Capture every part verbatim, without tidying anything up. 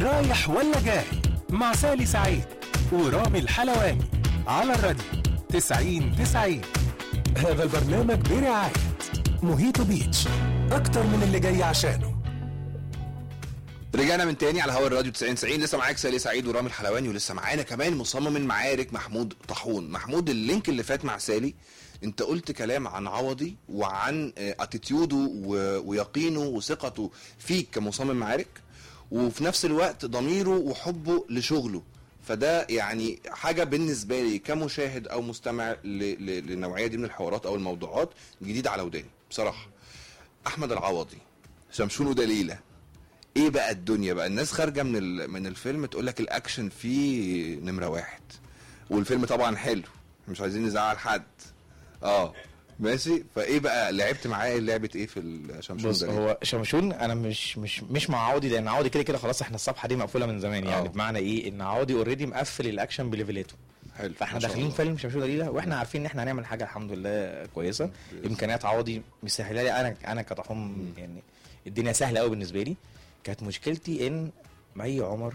رايح ولا جاي مع سالي سعيد ورامي الحلواني على الراديو تسعين تسعين. هذا البرنامج برعاية موهيتو بيتش، أكتر من اللي جاي عشانه. رجعنا من تاني على هوا الراديو تسعين تسعين. لسه معاك سالي سعيد ورامي الحلواني، ولسه معانا كمان مصمم المعارك محمود طاحون. محمود، اللينك اللي فات مع سالي انت قلت كلام عن عوضي وعن اتيتيوده ويقينه وثقته فيك كمصمم معارك، وفي نفس الوقت ضميره وحبه لشغله. فده يعني حاجة بالنسبة لي كمشاهد او مستمع للنوعية دي من الحوارات او الموضوعات جديدة على وداني بصراحة. احمد العوضي، شمشون ودليلة، ايه بقى الدنيا بقى؟ الناس خارجة من من الفيلم تقول لك الاكشن فيه نمرة واحد، والفيلم طبعا حلو، مش عايزين نزعل حد. اه ماشي، فايه بقى لعبت معاه لعبه ايه في الشمشون ده؟ هو شمشون انا مش مش مش مع عوضي، لان عوضي كده كده خلاص احنا الصفحه دي مقفوله من زمان. يعني أوه. بمعنى ايه؟ ان عوضي اوريدي مقفل الاكشن بليفلاته. حلو. فاحنا داخلين فيلم شمشون دليله واحنا عارفين ان احنا هنعمل حاجه الحمد لله كويسه. امكانيات عوضي مسهله لي انا انا كطحوم، يعني الدنيا سهله قوي بالنسبه لي. كانت مشكلتي ان مي عمر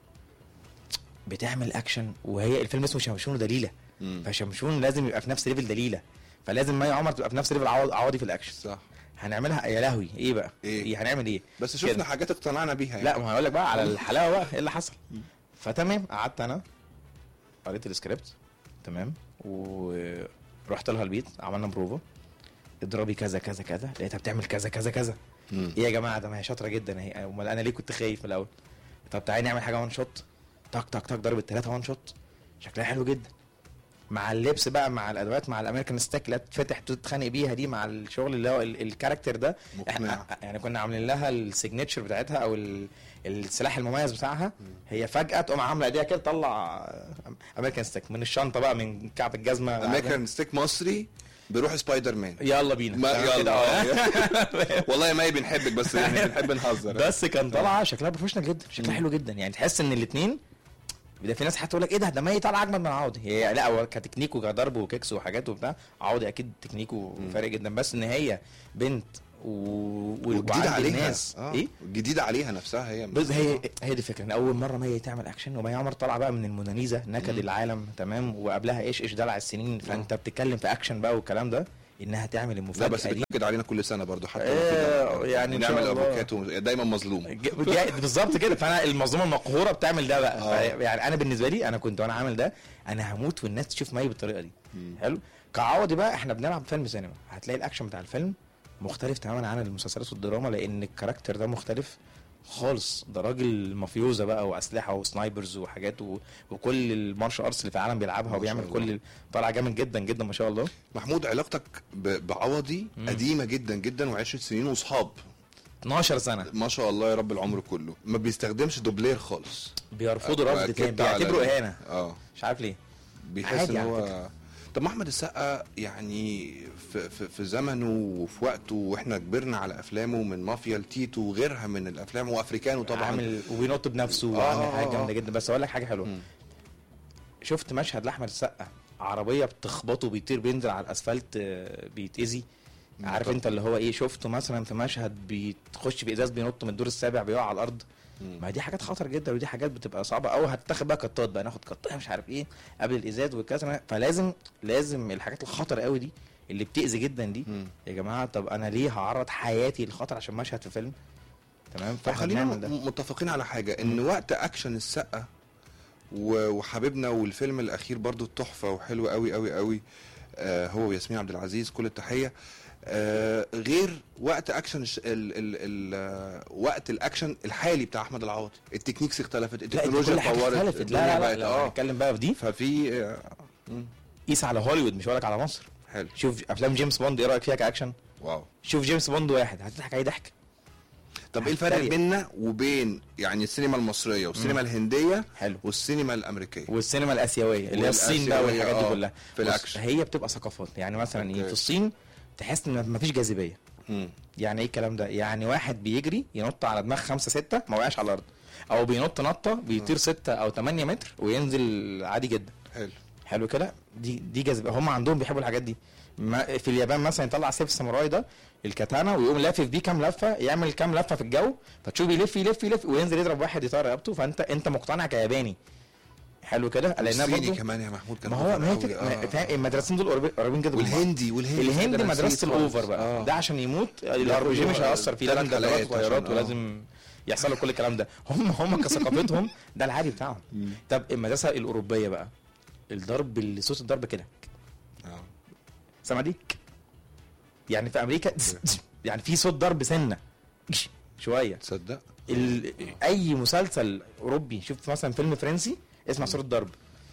بتعمل اكشن وهي الفيلم اسمه شمشون ودليله، فشمشون لازم يبقى في نفس ليفل دليله، فلازم مي عمر تبقى في نفس ليفل عوضي في الاكشن. صح. هنعملها يا لهوي ايه بقى؟ ايه, إيه هنعمل ايه؟ بس شفنا كده حاجات اقتنعنا بيها يعني. لا ما هقول لك بقى على الحلاوه بقى ايه اللي حصل. فتمام، قعدت انا قريت السكريبت تمام ورحت لها البيت، عملنا بروفا، اضربي كذا كذا كذا، لقيتها بتعمل كذا كذا كذا. مم. ايه يا جماعه ده ما هي شاطره جدا اهي، امال انا ليه كنت خايف من الاول؟ طب تعالي نعمل حاجه وان شوت، تك تك تك ضربت ثلاثه وان شوت، شكلها حلو جدا مع اللبس بقى، مع الادوات، مع الامريكان ستاك اللي تفتح تتخانق بيها دي، مع الشغل اللي هو الكاركتر ده. احنا يعني كنا عاملين لها السيجنتشر بتاعتها او السلاح المميز بتاعها. هي فجاه تقوم عامله ايديها كده تطلع امريكان ستاك من الشنطه بقى، من كعب الجزمه. امريكان ستيك مصري بيروح سبايدر مان. يلا بينا ما يلا والله ما بنحبك بس يعني بنحب نهزر. بس كان طالعه شكلها بروفيشنال جدا، شكلها حلو جدا، يعني تحس ان الاثنين ده. في ناس هتقول لك ايه ده ده ما يطلع اجمد من عوضي. هي لا، هو كتكنيك وكضرب وكيكس وحاجات وبتاع، عوضي اكيد تكنيكه فارق جدا، بس ان هي بنت و... وجديده عليها الناس. آه. ايه جديده عليها نفسها هي. بس هي هي دي الفكره، ان اول مره ما هي تعمل اكشن، وما هي عمر طالعه بقى من الموناليزا نكد العالم تمام، وقبلها ايش ايش دلع السنين. فانت بتتكلم في اكشن بقى والكلام ده، انها تعمل المفاجاه دي. بس بتنكد علينا كل سنه برضو حتى آه يعني نعمل افوكاتو دايما مظلوم بالظبط كده. فانا المظلومه المقهوره بتعمل ده بقى. آه. يعني انا بالنسبه لي انا كنت وانا عامل ده انا هموت والناس تشوف مي بالطريقه دي. مم. حلو. كعوضي بقى احنا بنلعب فيلم سينما، هتلاقي الاكشن بتاع الفيلم مختلف تماما عن المسلسلات والدراما، لان الكاركتر ده مختلف خالص. ده راجل مافيوزا بقى واسلحه وسنايبرز وحاجات و... وكل المارشال ارتس اللي في العالم بيلعبها وبيعمل كل طالع جامد جدا جدا ما شاء الله. محمود، علاقتك ب... بعوضي مم. قديمه جدا جدا وعشرة سنين واصحاب اتناشر سنه ما شاء الله يا رب العمر كله. ما بيستخدمش دوبلير خالص، بيرفضوا رفض تاني، بيعتبروا اهانه. اه مش عارف ليه بيحس ان هو. طب احمد السقا يعني في, في, في زمنه وفي وقته واحنا كبرنا على افلامه، من مافيا لتيتو وغيرها من الافلام، وافريكانو طبعا عامل وبينط بنفسه وعامل آه حاجه جامده جدا. بس اقول لك حاجه حلوه، م. شفت مشهد لاحمد السقا عربيه بتخبطه بيطير بينزل على الاسفلت بيتاذي، عارف انت اللي هو ايه؟ شفته مثلا في مشهد بيخش في ازاز بينط من الدور السابع بيقع على الارض. ما دي حاجات خطر جدا، ودي حاجات بتبقى صعبه قوي. هتتاخد بقى كتات بقى، ناخد كتات مش عارف ايه قبل الازاز والكذا. فلازم لازم الحاجات الخطر قوي دي اللي بتاذي جدا دي. م. يا جماعه طب انا ليه هعرض حياتي للخطر عشان مشهد في فيلم؟ تمام. فخلينا متفقين على حاجه، ان م. وقت اكشن السقا وحبيبنا والفيلم الاخير برضو تحفه وحلو قوي قوي قوي، آه هو وياسمين عبد العزيز كل التحيه. آه غير وقت اكشن ال ال ال وقت الاكشن الحالي بتاع احمد العوضي، التكنيكس اختلفت، التكنولوجيا اتطورت. لا لا لا نتكلم بقى في دي. ففي آه قيس على هوليوود مش هقولك على مصر. حلو. شوف افلام جيمس بوند، ايه رايك فيها كاكشن؟ واو. شوف جيمس بوند واحد هتضحك عليه ضحك. طب ايه الفرق بيننا وبين يعني السينما المصريه والسينما الهنديه حلو والسينما الامريكيه والسينما الاسيويه اللي هي الصين بقى والحاجات دي كلها في الاكشن؟ هي بتبقى ثقافات. يعني مثلا ايه في الصين تحس ان مفيش جاذبيه. مم. يعني ايه الكلام ده؟ يعني واحد بيجري ينط على دماغ خمسة ستة ما وقعش على الارض، او بينط نطه بيطير ستة او تمانية متر وينزل عادي جدا. حلو حلو كده. دي دي جذب، هم عندهم بيحبوا الحاجات دي. ما في اليابان مثلا يطلع سيف الساموراي ده الكاتانا ويقوم لافف بيه كام لفه، يعمل كام لفه في الجو، فتشوف يلف يلف يلف وينزل يضرب واحد يطير رقبته، فانت انت مقتنع كياباني. حلو كده. لانها برضه كمان يا محمود كان ما هو ما هي المدرسين دول قريبين جدا. والهندي والهندي الهندي مدرسه الاوفر بقى آه. ده عشان يموت الار بي جي مش هيأثر فيه، لازم دبابات وطيارات ولازم يحصل له كل الكلام ده. هم هم كثقافتهم ده العادي بتاعهم. طب المدرسه الاوروبيه بقى الضرب اللي صوت الضرب كده اه سامع دي يعني في امريكا يعني في صوت ضرب سنه شويه تصدق. اي مسلسل اوروبي شفت مثلا فيلم فرنسي اسمع صوت الضرب،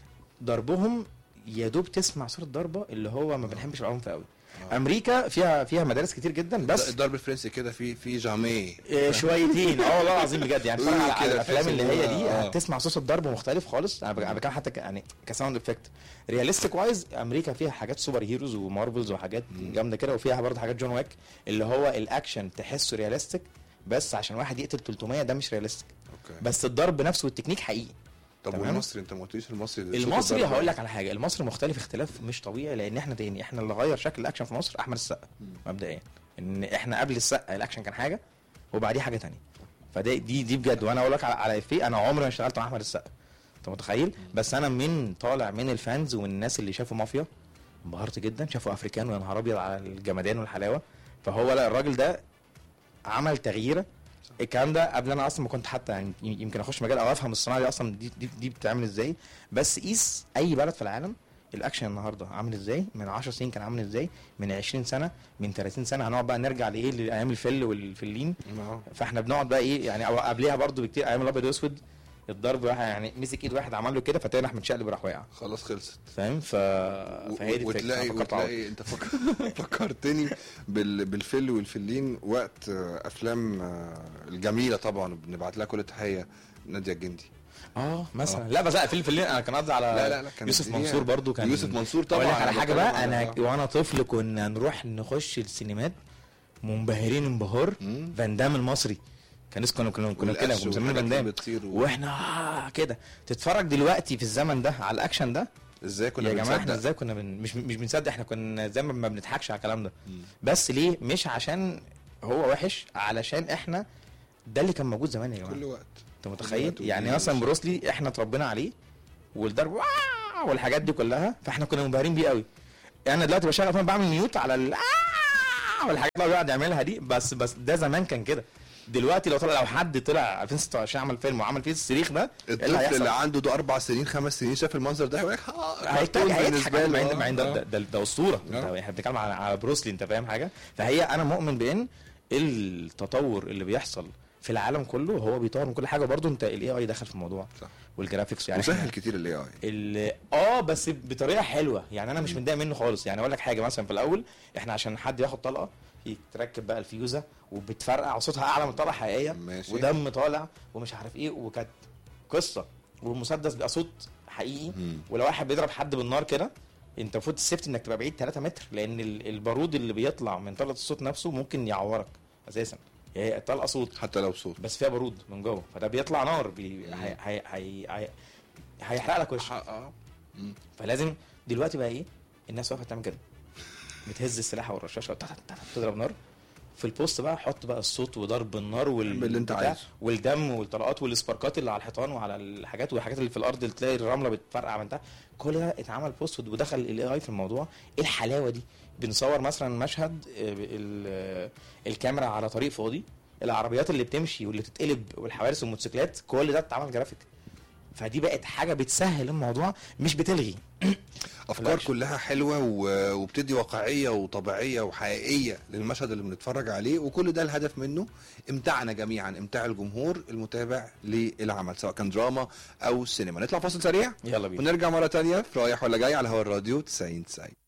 ضربهم يا دوب تسمع صوت الضربه اللي هو ما بنحبش العنف قوي. امريكا فيها فيها مدارس كتير جدا بس الضرب الفرنسي كده في في جامي إيه شويتين اه والله العظيم بجد يعني اتفرج على الافلام اللي هي دي هتسمع صوت الضرب مختلف خالص. انا بتكلم حتى يعني كساوند افكت رياليستيك وايز. امريكا فيها حاجات سوبر هيروز ومارفلز وحاجات جامده كده، وفيها برضه حاجات جون ويك اللي هو الاكشن تحسه رياليستيك بس عشان واحد يقتل ثلاثمية ده مش رياليستيك. بس الضرب نفسه والتكنيك حقيقي. طب والمصري انت ما قلتليش المصري المصري هقول لك على حاجه. المصري مختلف اختلاف مش طبيعي لان احنا تاني احنا اللي غير شكل الاكشن في مصر احمد السقا مبدئيا. ان احنا قبل السقا الاكشن كان حاجه وبعديه حاجه تانية. فدي دي دي بجد. وانا اقول لك على على في انا عمري ما اشتغلت مع احمد السقا انت متخيل، بس انا من طالع من الفانز ومن الناس اللي شافوا مافيا انبهرت جدا. شافوا افريكان ويا نهار ابيض على الجمدان والحلاوه. فهو لا الراجل ده عمل تغيير. الكلام ده قبل انا اصلا ما كنت حتى يعني يمكن اخش مجال او افهم الصناعه دي اصلا دي دي, دي بتتعمل ازاي. بس قيس اي بلد في العالم الاكشن النهارده عامل ازاي، من عشر سنين كان عامل ازاي، من عشرين سنه، من ثلاثين سنه. هنقعد بقى نرجع لايه لايام الفل والفلين. فاحنا بنقعد بقى ايه يعني او قبلها برضو بكتير ايام الابيض والاسود الضرب واحد يعني مسك ايد واحد عمل له كده فتاني احمد شقلب راح واقع خلاص خلصت فاهم. ف فهي دي وتلاقي وتلاقي انت فكر... فكرتني بال... بالفل والفلين وقت افلام الجميله طبعا بنبعت لها كل تحيه ناديه الجندي اه مثلا آه. لا بس لا فيلم فيلم انا كان قصدي على لا لا لا يوسف منصور برضو كان يوسف منصور طبعا. على حاجه بقى انا وانا طفل كنا نروح نخش السينمات منبهرين انبهار فان دام المصري كان اسمه كنا كنا كده مسمينه فان دام واحنا كده تتفرج دلوقتي في الزمن ده على الاكشن ده ازاي كنا يا جماعه احنا ازاي كنا بن... مش مش بنصدق. احنا كنا زي ما بنضحكش على الكلام ده مم. بس ليه مش عشان هو وحش علشان احنا ده اللي كان موجود زمان يا جماعه كل وقت انت متخيل يعني مثلا بروسلي احنا اتربينا عليه والضرب والحاجات دي كلها فاحنا كنا منبهرين بيه قوي. انا دلوقتي بشغل فاهم بعمل ميوت على ال والحاجات اللي بيقعد يعملها دي بس بس ده زمان كان كده. دلوقتي لو طلع لو حد طلع ألفين وستة وعشرين عمل فيلم وعمل فيه الصريخ ده الطفل اللي عنده ده اربع سنين خمس سنين شاف المنظر ده هيحتاج هيضحك مع ان ده ده ده اسطوره. احنا بنتكلم على بروسلي انت فاهم حاجه. فهي انا مؤمن بان التطور اللي بيحصل في العالم كله هو بيطور من كل حاجه. برضو انت الاي اي دخل في الموضوع صح. والجرافيكس يعني وسهل كتير الاي اي اه بس بطريقه حلوه يعني انا مش متضايق منه خالص. يعني اقول لك حاجه مثلا في الاول احنا عشان حد ياخد طلقه يتركب بقى الفيوزه وبتفرقع صوتها اعلى من طلقه حقيقيه ماشي. ودم طالع ومش عارف ايه وكانت قصه والمسدس بقى صوت حقيقي مم. ولو واحد بيضرب حد بالنار كده انت المفروض السيفتي انك تبقى بعيد ثلاثة متر لان البارود اللي بيطلع من طلقه الصوت نفسه ممكن يعورك اساسا. هي يعني طلقه صوت حتى لو صوت بس فيها بارود من جوه فده بيطلع نار بي... هي... هي... هي... هيحرق لك وشك اه فلازم دلوقتي بقى ايه الناس واقفه تعمل كده بتهز السلاح والرشاشه تضرب نار في البوست بقى حط بقى الصوت وضرب النار وال والدم والطلقات والسباركات اللي على الحيطان وعلى الحاجات والحاجات اللي في الارض اللي تلاقي الرمله بتفرقع من تحت كل ده اتعمل بوست ودخل الاي اي في الموضوع. ايه الحلاوه دي. بنصور مثلا مشهد الكاميرا على طريق فاضي العربيات اللي بتمشي واللي تتقلب والحوادث والموتوسيكلات كل ده اتعمل جرافيك. فدي بقت حاجه بتسهل الموضوع مش بتلغي. افكار كلها حلوه وبتدي واقعيه وطبيعيه وحقيقيه للمشهد اللي بنتفرج عليه وكل ده الهدف منه امتعنا جميعا امتاع الجمهور المتابع للعمل سواء كان دراما او سينما. نطلع فاصل سريع يلا بينا ونرجع مره تانية في رايح ولا جاي على هوا الراديو تسعين تسعين.